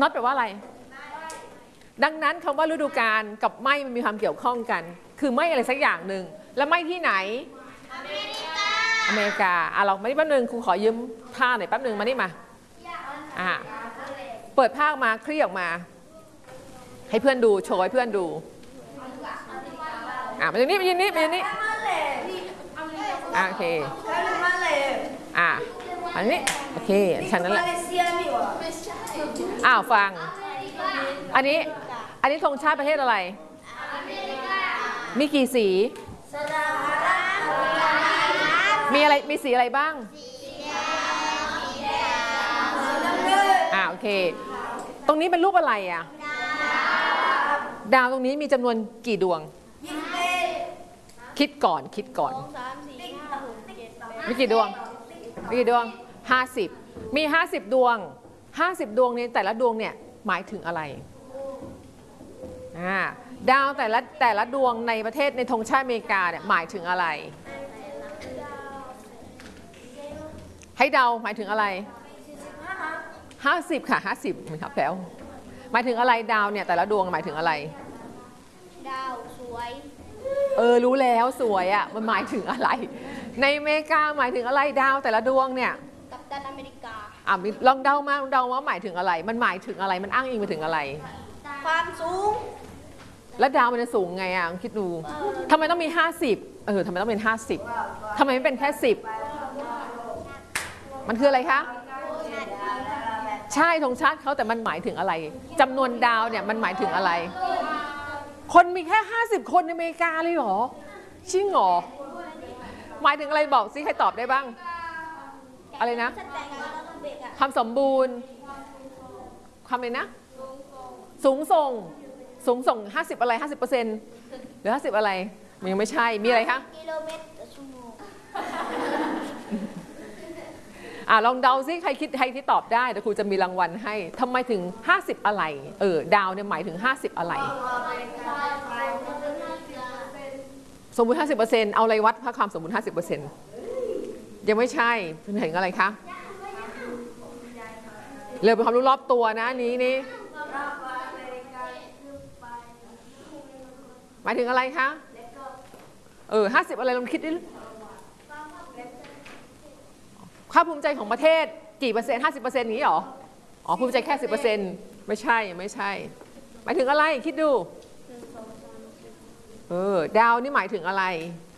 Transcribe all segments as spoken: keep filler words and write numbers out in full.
not แปลว่าอะไรดังนั้นคำว่าฤดูกาลกับไม่มันมีความเกี่ยวข้องกันคือไม่อะไรสักอย่างหนึ่งแล้วไม่ที่ไหนอเมริกาอเมริกาอ่ะเรามานี่แป๊บนึงครูขอยืมผ้าหน่อยแป๊บนึงมานี่มาอ่ะเปิดผ้ามาคลี่ออกมาให้เพื่อนดูโชว์ให้เพื่อนดูอ่ะมาตรงนี้มายืนนี่มายืนนี่อ่ะโอเคอ่ะอันนี้โอเคฉันนั่นแหละอ้าวฟังอันนี้อันนี้ธงชาติประเทศอะไรมีกี่สีมีอะไรมีสีอะไรบ้างอ่าโอเคตรงนี้เป็นรูปอะไรอ่ะดาวตรงนี้มีจำนวนกี่ดวงคิดก่อนคิดก่อนมีกี่ดวงมีกี่ดวงห้าสิบมีห้าสิบดวงห้าสิบดวงนี้แต่ละดวงเนี่ยหมายถึงอะไรอ่าดาวแต่ละแต่ละดวงในประเทศในธงชาติอเมริกาเนี่ยหมายถึงอะไรให้เดาหมายถึงอะไรห้าสิบค่ะห้าสิบครับแล้วหมายถึงอะไรดาวเนี่ยแต่ละดวงหมายถึงอะไรดาวสวยเออรู้แล้วสวยอ่ะมันหมายถึงอะไรในอเมริกาหมายถึงอะไรดาวแต่ละดวงเนี่ยกัปตันอเมริกาอ่ะลองเดามาลองเดาว่าหมายถึงอะไรมันหมายถึงอะไรมันอ้างอิงไปถึงอะไรความสูงแล้วดาวมันจะสูงไงอ่ะคิดดูทำไมต้องมีห้าสิบเออทำไมต้องเป็นห้าสิบทำไมไม่เป็นแค่สิบมันคืออะไรคะใช่ธงชาติเขาแต่มันหมายถึงอะไรจำนวนดาวเนี่ยมันหมายถึงอะไรคนมีแค่ห้าสิบคนในอเมริกาเลยเหรอจริงเหรอหมายถึงอะไรบอกซิใครตอบได้บ้างอะไรนะความสมบูรณ์ความอะไรนะสูงส่งสูงส่งห้าสิบอะไรห้าสิบเปอร์เซ็นต์หรือห้าสิบอะไรมันยังไม่ใช่มีอะไรคะกิโลเมตรต่อชั่วโมงอ่ะลองเดาซิใครคิดใครที่ตอบได้เดี๋ยวครูจะมีรางวัลให้ทำไมถึงห้าสิบอะไรเออดาวเนี่ยหมายถึงห้าสิบอะไรสมมุติ ห้าสิบเปอร์เซ็นต์ เอาอะไรวัดค่าความสมมุติ ห้าสิบเปอร์เซ็นต์ ยังไม่ใช่เป็นเห็นอะไรคะเรื่องเป็นความรู้รอบตัวนะนี้นี่หมายถึงอะไรคะเออห้าสิบอะไรลองคิดดิค่าภูมิใจของประเทศกี่เปอร์เซ็นต์ห้าสิบเปอร์เซ็นต์นี้หรออ๋อภูมิใจแค่สิบเปอร์เซ็นต์ไม่ใช่ไม่ใช่หมายถึงอะไรคิดดูเออดาวนี่หมายถึงอะไร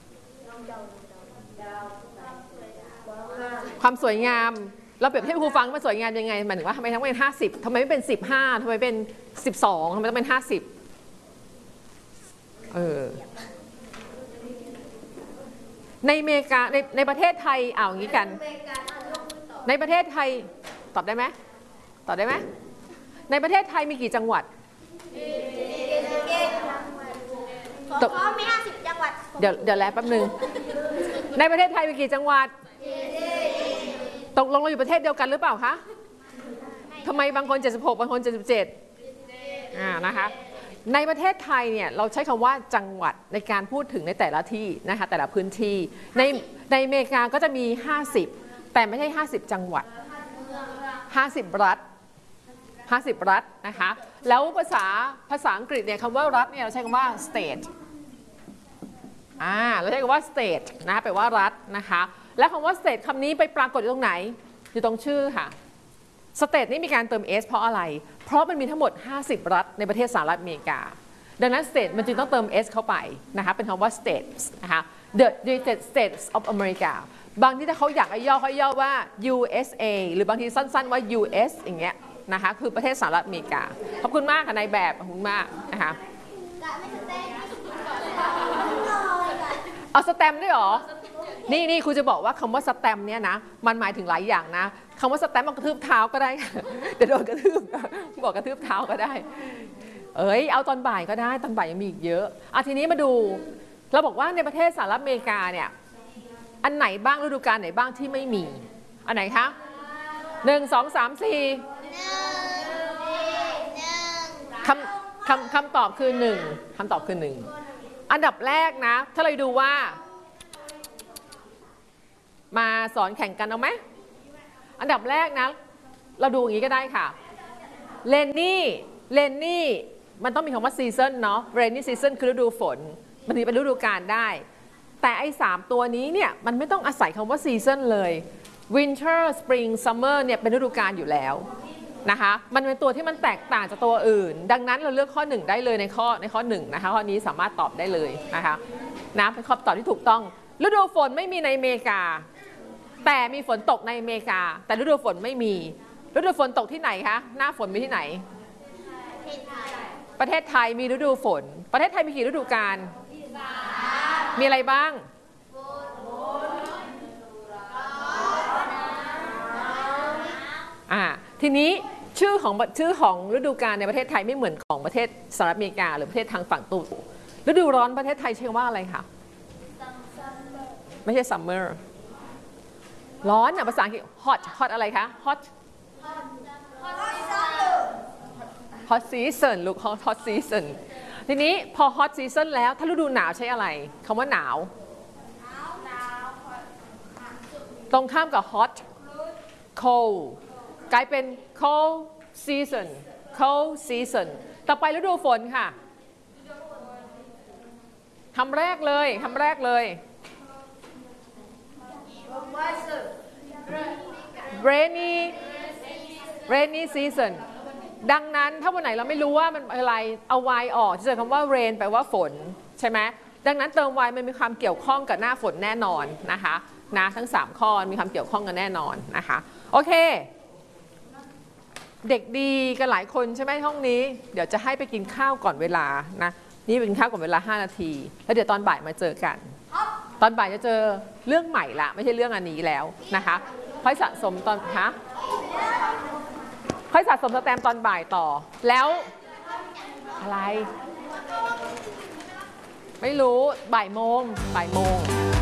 ความสวยงามเราเปรียบเทียบครูฟังมันสวยงามยังไงหมายถึงว่าทำไมทั้งเป็นห้าสิบทำไมไม่เป็นสิบห้าทำไมเป็นสิบสองทำไมต้องเป็นห้าสิบเออในอเมริกาในในประเทศไทยเอาอย่างนี้กันในประเทศไทยตอบได้ไหมตอบได้ไหมในประเทศไทยมีกี่จังหวัดตกมีห้าสิบจังหวัดเดี๋ยวเดี๋ยวแลแป๊บนึงในประเทศไทยมีกี่จังหวัดตกลงเราอยู่ประเทศเดียวกันหรือเปล่าคะทำไมบางคนเจ็ดสิบหกบางคนเจ็ดสิบเจ็ดอ่านะคะในประเทศไทยเนี่ยเราใช้คำว่าจังหวัดในการพูดถึงในแต่ละที่นะคะแต่ละพื้นที่ในในอเมริกาก็จะมีห้าสิบแต่ไม่ใช่ห้าสิบจังหวัดห้าสิบรัฐห้าสิบรัฐนะคะแล้วภาษาภาษาอังกฤษเนี่ยคำว่ารัฐเนี่ยเราใช้คำว่า state อ่าเราใช้คำว่า state นะแปลว่ารัฐนะคะและคำว่า state คำนี้ไปปรากฏอยู่ตรงไหนอยู่ตรงชื่อค่ะ state นี่มีการเติม s เพราะอะไรเพราะมันมีทั้งหมดห้าสิบรัฐในประเทศสหรัฐอเมริกาดังนั้น state มันจึงต้องเติม s เข้าไปนะคะเป็นคำว่า states นะคะ the United States of America บางที่ถ้าเขาอยากย่อเขาย่อว่า ยู เอส เอ หรือบางทีสั้นๆว่า ยู เอส อย่างเงี้ยนะคะคือประเทศสหรัฐอเมริกาขอบคุณมากค่ะนายแบบขอบคุณมากนะคะเอาสแตมป์ด้วยหรอนี่นี่ครูจะบอกว่าคำว่าสแตมป์เนี่ยนะมันหมายถึงหลายอย่างนะคำว่าสแตมป์มันกระทืบเท้าก็ได้เดี๋ยวโดนกระทืบบอกกระทืบเท้าก็ได้เอ้ยเอาตอนบ่ายก็ได้ตอนบ่ายยังมีอีกเยอะอ่ะทีนี้มาดูเราบอกว่าในประเทศสหรัฐอเมริกาเนี่ยอันไหนบ้างฤดูกาลไหนบ้างที่ไม่มีอันไหนคะหนึ่งสองสามสี่คำคำคำตอบคือหนึ่งคำตอบคือหนึ่งอันดับแรกนะถ้าเราดูว่ามาสอนแข่งกันเอาไหมอันดับแรกนะเราดูอย่างนี้ก็ได้ค่ะเลนนี่เลนนี่มันต้องมีคำว่าซีซันเนาะ rainy season คือฤดูฝนมันเป็นฤดูกาลได้แต่ไอ้สามตัวนี้เนี่ยมันไม่ต้องอาศัยคำว่าซีซันเลย winter spring summer เนี่ยเป็นฤดูกาลอยู่แล้วนะคะมันเป็นตัวที่มันแตกต่างจากตัวอื่นดังนั้นเราเลือกข้อหนึ่งได้เลยในข้อในข้อหนึ่งนะคะข้อนี้สามารถตอบได้เลยนะคะนะเป็นคำตอบที่ถูกต้องฤดูฝนไม่มีในอเมริกาแต่มีฝนตกในอเมริกาแต่ฤดูฝนไม่มีฤดูฝนตกที่ไหนคะหน้าฝนมีที่ไหนประเทศไทยมีฤดูฝนประเทศไทยมีกี่ฤดูกาลมีอะไรบ้างอ่าทีนี้ชื่อของชื่อของฤดูกาลในประเทศไทยไม่เหมือนของประเทศสหรัฐอเมริกาหรือประเทศทางฝั่งตะวันตกฤดูร้อนประเทศไทยชื่อว่าอะไรคะไม่ใช่ summer ร้อนอ่ะภาษาอังกฤษ hot hot อะไรคะ hot hot season ลูก hot season ทีนี้พอ hot season แล้วถ้าฤดูหนาวใช้อะไรคำว่าหนาวตรงข้ามกับ hot cold กลายเป็น cold season cold season ต่อไปฤดูฝนค่ะคำแรกเลยคำแรกเลย rainy rainy season ดังนั้นถ้าวันไหนเราไม่รู้ว่ามันอะไรเอา y ออกจะเจอคำว่า rain แปลว่าฝนใช่ไหมดังนั้นเติม y มันมีความเกี่ยวข้องกับหน้าฝนแน่นอนนะคะนะทั้งสามข้อมีความเกี่ยวข้องกันแน่นอนนะคะโอเคเด็กดีกันหลายคนใช่ไหมห้องนี้เดี๋ยวจะให้ไปกินข้าวก่อนเวลานะนี่เป็นข้าวก่อนเวลาห้านาทีแล้วเดี๋ยวตอนบ่ายมาเจอกันตอนบ่ายจะเจอเรื่องใหม่ละไม่ใช่เรื่องอันนี้แล้วนะคะค่อยสะสมตอนคะค่อยสะสมสแตมป์ตอนบ่ายต่อแล้วอะไรไม่รู้บ่ายโมงบ่ายโมง